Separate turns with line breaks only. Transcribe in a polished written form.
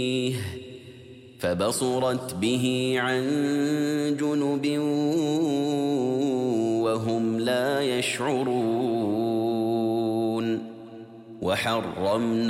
فبصرت به عن جنب وهم لا يشعرون وحرمنا